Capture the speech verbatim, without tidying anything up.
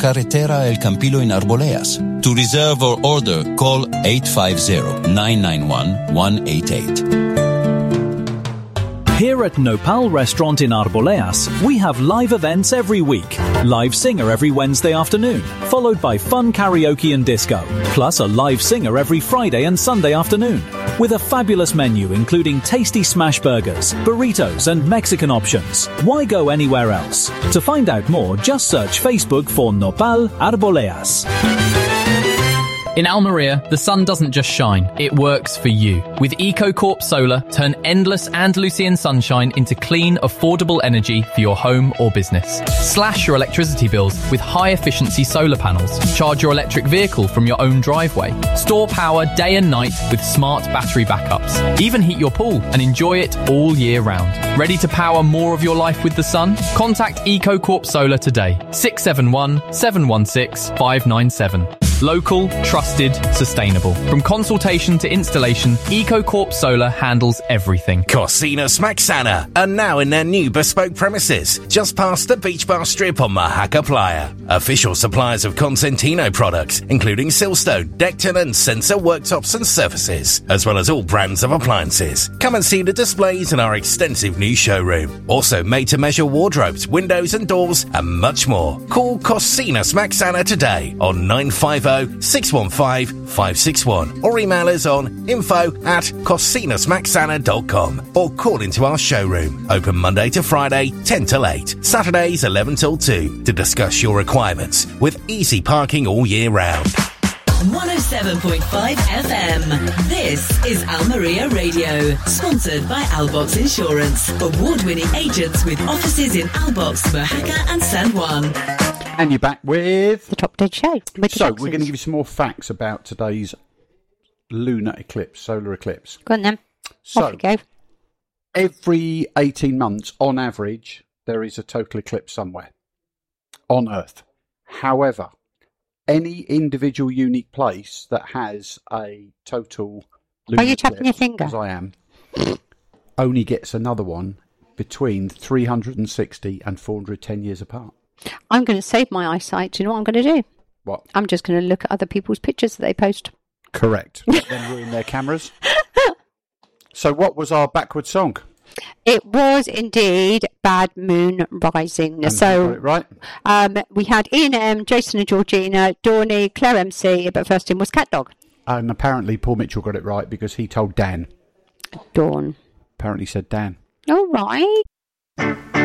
Carretera El Campillo in Arboleas. To reserve or order, call eight five zero, nine nine one, one eight eight. Here at Nopal Restaurant in Arboleas, we have live events every week. Live singer every Wednesday afternoon, followed by fun karaoke and disco. Plus a live singer every Friday and Sunday afternoon. With a fabulous menu including tasty smash burgers, burritos and Mexican options. Why go anywhere else? To find out more, just search Facebook for Nopal Arboleas. In Almeria, the sun doesn't just shine, it works for you. With EcoCorp Solar, turn endless Andalusian sunshine into clean, affordable energy for your home or business. Slash your electricity bills with high-efficiency solar panels. Charge your electric vehicle from your own driveway. Store power day and night with smart battery backups. Even heat your pool and enjoy it all year round. Ready to power more of your life with the sun? Contact EcoCorp Solar today. six seven one, seven one six, five nine seven. Local, trusted, sustainable. From consultation to installation, EcoCorp Solar handles everything. Cocinas Maxana are now in their new bespoke premises, just past the Beach Bar Strip on Mahaca Playa. Official suppliers of Consentino products, including Silstone, Decton and Sensor worktops and surfaces, as well as all brands of appliances. Come and see the displays in our extensive new showroom. Also made-to-measure wardrobes, windows and doors, and much more. Call Cocinas Maxana today on nine five zero, six one five, five six one or email us on info at cocinas maxana dot com or call into our showroom. Open Monday to Friday, ten till eight, Saturdays eleven till two to discuss your requirements with easy parking all year round. one oh seven point five F M. This is Almeria Radio, sponsored by Albox Insurance. Award-winning agents with offices in Albox, Mojaca and San Juan. And you're back with the Top Dead Show. So we're going to give you some more facts about today's lunar eclipse, solar eclipse. Go on then. So, Off you go. Every eighteen months, on average, there is a total eclipse somewhere on Earth. However, any individual unique place that has a total lunar Are you tapping eclipse, your finger? as I am, only gets another one between three hundred sixty and four hundred ten years apart. I'm going to save my eyesight. Do you know what I'm going to do? What? I'm just going to look at other people's pictures that they post. Correct. Then ruin their cameras. So what was our backward song? It was indeed Bad Moon Rising. And so got it right. Um, we had Ian M, Jason and Georgina, Dawny, Claire M C, but first in was Cat Dog. And apparently Paul Mitchell got it right because he told Dan. Dawn. Apparently said Dan. All right.